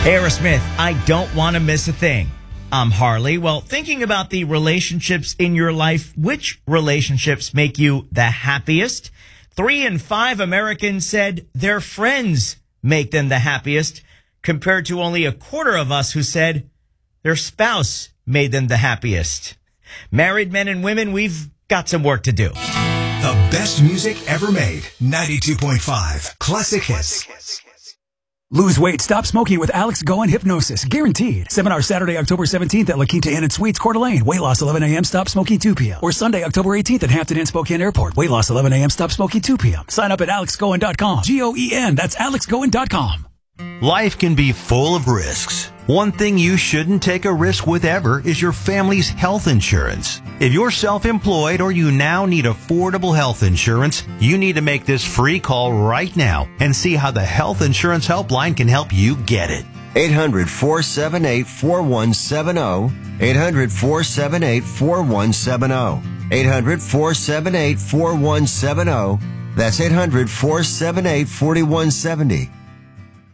Aerosmith, I don't want to miss a thing. I'm Harley. Well, thinking about the relationships in your life, which relationships make you the happiest? 3 in 5 Americans said their friends make them the happiest, compared to only a quarter of us who said their spouse made them the happiest. Married men and women, we've got some work to do. The best music ever made. 92.5 Classic Hits. Lose weight, stop smoking with Alex Goen Hypnosis. Guaranteed. Seminar Saturday, October 17th at La Quinta Inn and Suites, Coeur d'Alene. Weight loss 11 a.m., stop smoking 2 p.m. Or Sunday, October 18th at Hampton Inn, Spokane Airport. Weight loss 11 a.m., stop smoking 2 p.m. Sign up at alexgoen.com. Goen, that's alexgoen.com. Life can be full of risks. One thing you shouldn't take a risk with ever is your family's health insurance. If you're self-employed or you now need affordable health insurance, you need to make this free call right now and see how the Health Insurance Helpline can help you get it. 800-478-4170. 800-478-4170. 800-478-4170. That's 800-478-4170.